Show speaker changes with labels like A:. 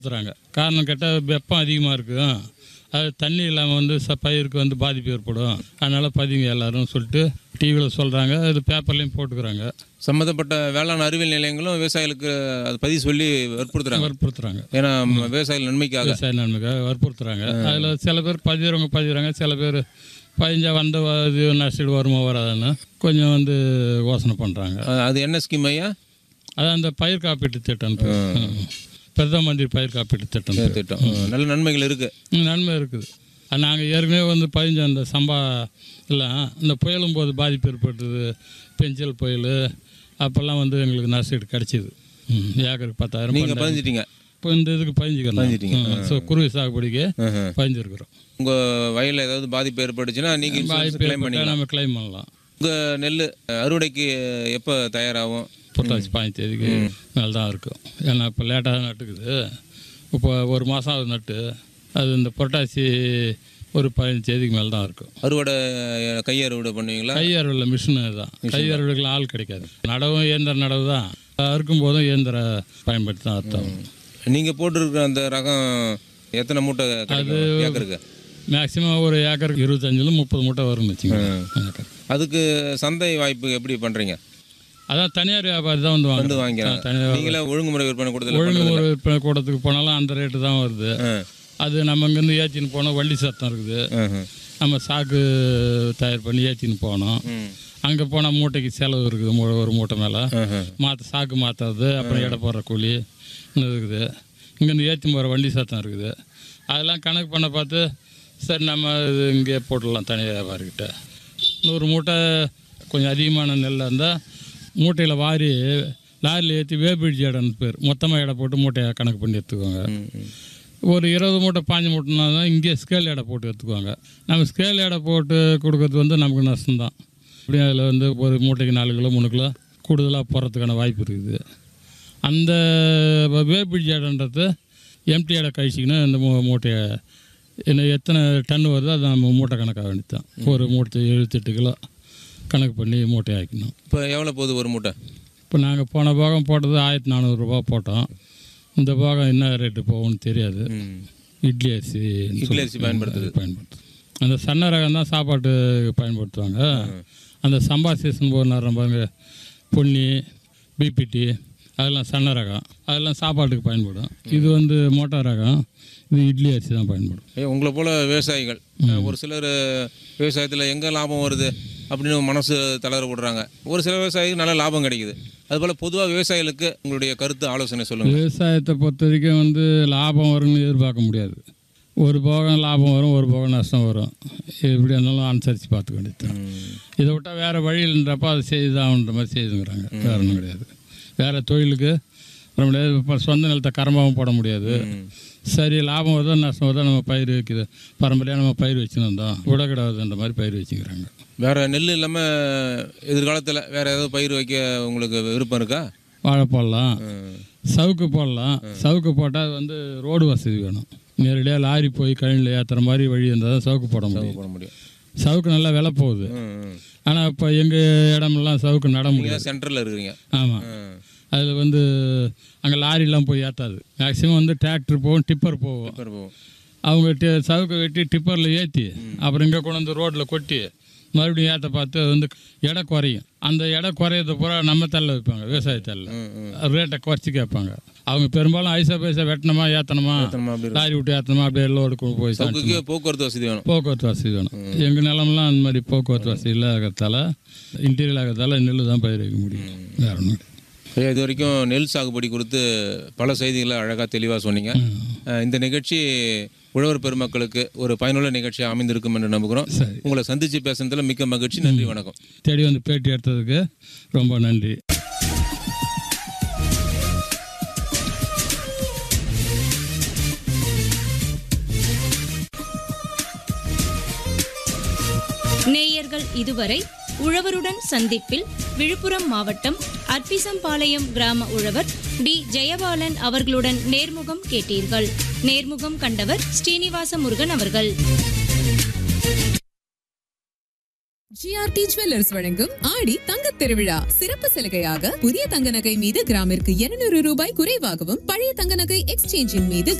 A: ஊற்றுறாங்க. காரணம் கேட்டால் வெப்பம் அதிகமாக இருக்குது, அது தண்ணி இல்லாமல் வந்து பயிருக்கு வந்து பாதிப்பு ஏற்படும், அதனால் பதிங்க எல்லாரும் சொல்லிட்டு டிவியில் சொல்கிறாங்க, அது பேப்பர்லேயும் போட்டுக்கிறாங்க.
B: சம்மந்தப்பட்ட வேளாண் அறிவியல் நிலையங்களும் விவசாயிகளுக்கு அது பதிவு சொல்லி வற்புறுத்துறாங்க. ஏன்னா விவசாயிகள் நன்மைக்காக
A: வற்புறுத்துறாங்க. அதில் சில பேர் பதிவுறாங்க, சில பேர் பதிஞ்சா வந்த இது நஷ்டம் வருமா வராதுன்னு கொஞ்சம் வந்து யோசனை பண்ணுறாங்க.
B: அது என்ன ஸ்கீம் ஐயா?
A: அதான் அந்த பயிர் காப்பீட்டு திட்டம், பிரதம மந்திரி பயிர் காப்பீட்டு திட்டம்.
B: நல்ல நன்மைகள் இருக்குது.
A: நன்மை இருக்குது. நாங்கள் ஏற்கனவே வந்து பதிஞ்ச அந்த சம்பா எல்லாம் இந்த புயலும் போது பாதிப்பு ஏற்பட்டது, பெஞ்சல் புயல் அப்போல்லாம் வந்து எங்களுக்கு நஷ்டீடு கிடச்சிது. ஏக்கருக்கு 10,000
B: நீங்கள் பதிஞ்சிட்டீங்க.
A: இப்போ இந்த இதுக்கு பதிஞ்சிக்கிறோம். ஸோ குருவி சாகுபடிக்கு பதிஞ்சிருக்கிறோம்.
B: உங்கள் வயலில் ஏதாவது பாதிப்பு ஏற்பட்டுச்சுன்னா நீங்கள்
A: நம்ம கிளைம் பண்ணலாம்.
B: உங்கள் நெல் அறுவடைக்கு எப்போ தயாராகும்?
A: புரட்டாசி 15 தேதிக்கு மேலே தான் இருக்கும். ஏன்னா இப்போ லேட்டாக தான் நட்டுக்குது. இப்போ ஒரு மாதம் அது நட்டு அது இந்த புரட்டாசி ஒரு 15 தேதிக்கு மேலே தான் இருக்கும்.
B: அறுவடை கை அறுவடை பண்ணுவீங்களா? கை
A: அறுவடை மிஷினு தான். கை அறுவடைக்கு ஆள் கிடைக்காது. நடவும் இயந்திர நடவு தான். அறுக்கும் போதும் இயந்திர பயன்படுத்தி தான் அர்த்தம்.
B: நீங்கள் போட்டிருக்கிற அந்த ரகம் எத்தனை மூட்டை அது ஏக்கருக்கு?
A: மேக்ஸிமம் ஒரு ஏக்கருக்கு 25-30 மூட்டை வரும்னு வச்சுக்கோங்க.
B: அதுக்கு சந்தை வாய்ப்பு எப்படி பண்ணுறீங்க?
A: அதான் தனியார் வியாபாரி தான் வந்து
B: வாங்கிக்கிறாங்க. நீங்களே ஒழுங்குமுறை விற்பனை
A: கூடத்துக்கு போனாலும் அந்த ரேட்டு தான் வருது. அது நம்ம இங்கேருந்து ஏற்றின்னு போனோம், வண்டி சத்தம் இருக்குது, நம்ம சாக்கு தயார் பண்ணி ஏற்றின்னு போனோம். அங்கே போனால் மூட்டைக்கு செலவு இருக்குது, ஒரு மூட்டை மேலே சாக்கு மாற்றுறது, அப்புறம் எடை போடுற கூலி இருக்குது. இங்கேருந்து ஏற்றி போகிற வண்டி சத்தம் இருக்குது. அதெல்லாம் கணக்கு பண்ண பார்த்து சரி நம்ம இது இங்கே போட்டுடலாம் தனியார் வியாபாரிக்கிட்ட. 100 மூட்டை கொஞ்சம் அதிகமான நெல்லை இருந்தால் மூட்டையில் வாரி லாரியில் ஏற்றி வேபிடிச்சி இடம்னு பேர் மொத்தமாக எடை போட்டு மூட்டையை கணக்கு பண்ணி எடுத்துக்குவாங்க. ஒரு 20 மூட்டை 15 மூட்டைனா தான் இங்கே ஸ்கேல் எடை போட்டு எடுத்துக்குவாங்க. நம்ம ஸ்கேல் எடை போட்டு கொடுக்கறது வந்து நமக்கு நஷ்டம்தான். அப்படியே அதில் வந்து ஒரு மூட்டைக்கு 4 கிலோ 3 கிலோ கூடுதலாக போகிறதுக்கான வாய்ப்பு இருக்குது. அந்த வேபிடிச்சி இடன்றது எம்டி எடை கழிச்சிங்கன்னா இந்த மூட்டையை என்ன எத்தனை டன் வருதோ அதை நம்ம மூட்டை கணக்காக வேண்டியதான். ஒரு மூட்டை 78 கிலோ கணக்கு பண்ணி மூட்டை ஆக்கணும்.
B: இப்போ எவ்வளோ போகுது ஒரு மூட்டை?
A: இப்போ நாங்கள் போன பாகம் போட்டது 1400 ரூபா போட்டோம். இந்த பாகம் என்ன ரேட்டு போகும்னு தெரியாது. இட்லி அரிசி பயன்படுத்து. அந்த சன்ன ரகம் தான் சாப்பாட்டுக்கு பயன்படுத்துவாங்க. அந்த சம்பா சீசன் போகிற நேரம் பாருங்க, பொன்னி பிபிடி அதெல்லாம் சன்ன ரகம், அதெல்லாம் சாப்பாட்டுக்கு பயன்படும். இது வந்து மோட்டார் ரகம், இது இட்லி அரிசி தான் பயன்படும்.
B: உங்களை போல் விவசாயிகள் ஒரு சிலர் விவசாயத்தில் எங்கே லாபம் வருது அப்படின்னு மனசு தளர விடுறாங்க. ஒரு சில விவசாயிகள் நல்ல லாபம் கிடைக்குது. அதுபோல் பொதுவாக விவசாயிகளுக்கு உங்களுடைய கருத்து ஆலோசனை சொல்லுங்கள்.
A: விவசாயத்தை பொறுத்த வரைக்கும் வந்து லாபம் வரும்னு எதிர்பார்க்க முடியாது. ஒரு போகம் லாபம் வரும், ஒரு போகம் நஷ்டம் வரும். எப்படி இருந்தாலும் அனுசரித்து பார்த்துக்க வேண்டியது. இதை விட்டால் வேறு வழியில்ன்றப்போ அதை செய்துதான்ன்ற மாதிரி செய்துங்கிறாங்க. வேறு ஒன்றும் கிடையாது. வேறு தொழிலுக்கு வர முடியாது. இப்போ சொந்த நிலத்தை கரமாகவும் போட முடியாது. சரி லாபம் வருதோ நஷ்டம் வருதோ நம்ம பயிர் வைக்கிது, பரம்பரையாக நம்ம பயிர் வச்சுன்னு வந்தோம், விடக்கூடாதுன்ற மாதிரி பயிர் வச்சுக்கிறாங்க.
B: வேறு நெல் இல்லாமல் எதிர்காலத்தில் வேறு ஏதாவது பயிர் வைக்க உங்களுக்கு விருப்பம் இருக்கா?
A: வாழை போடலாம், சவுக்கு போடலாம். சவுக்கு போட்டால் அது வந்து ரோடு வசதி வேணும். நேரடியாக லாரி போய் கழினில் ஏற்றுற மாதிரி வழி இருந்தால் தான் சவுக்கு போட முடியும். சவுக்கு நல்லா விலை போகுது. ஆனால் இப்போ எங்கள் இடமெல்லாம் சவுக்கு நட முடியாது.
B: சென்டரில் இருக்கிறீங்க.
A: ஆமாம். அதில் வந்து அங்கே லாரிலாம் போய் ஏற்றாது. மேக்ஸிமம் வந்து டிராக்டர் போகும், டிப்பர் போகும். அவங்க சவுக்கு வெட்டி டிப்பரில் ஏற்றி அப்புறம் இங்கே கொண்டு வந்து ரோட்டில் கொட்டி மறுபடியும் ஏற்ற பார்த்து அது வந்து எடை குறையும். அந்த எடை குறையதை பூரா நம்ம தள்ள வைப்பாங்க, விவசாயத்தில் ரேட்டை குறைச்சி கேட்பாங்க. அவங்க பெரும்பாலும் ஐசா பைசா வெட்டணுமா ஏற்றணுமா, லாரி விட்டு ஏற்றணுமா, அப்படியே லோடு போய்
B: போக்குவரத்து
A: வசதி வேணும். எங்கள் நிலம்லாம் அந்த மாதிரி போக்குவரத்து வசதி இல்லாததால் இன்டீரியல் ஆகிறதால நெல் தான் பயிர் வைக்க முடியும். வேறு ஒன்றும்.
B: இது வரைக்கும் நெல் சாகுபடி குறித்து பல செய்திகளை அழகாக தெளிவாக சொன்னீங்க. இந்த நிகழ்ச்சி உழவர் பெருமக்களுக்கு ஒரு பயனுள்ள நிகழ்ச்சியாக அமைந்திருக்கும் என்று நம்புகிறோம். உங்களை சந்தித்து பேசுனதில் மிக்க மகிழ்ச்சி. நன்றி, வணக்கம்.
A: தேடி வந்து பேட்டி எடுத்ததுக்கு ரொம்ப நன்றி.
C: நேயர்கள் இதுவரை உழவருடன் சந்திப்பில் விழுப்புரம் மாவட்டம் அற்பிசம்பாளையம் கிராம உழவர் டி ஜெயபாலன் அவர்களுடன் நேர்முகம் கேட்டீர்கள். நேர்முகம் கண்டவர் ஸ்ரீனிவாச முருகன் அவர்கள்.
D: ஜிஆர்டி ஜுவல்லர்ஸ் வழங்கும் ஆடி தங்கத் திருவிழா சிறப்பு சலுகையாக புதிய தங்க நகை மீது கிராமிற்கு 200 ரூபாய் குறைவாகவும் பழைய தங்க நகை எக்ஸ்சேஞ்சின் மீது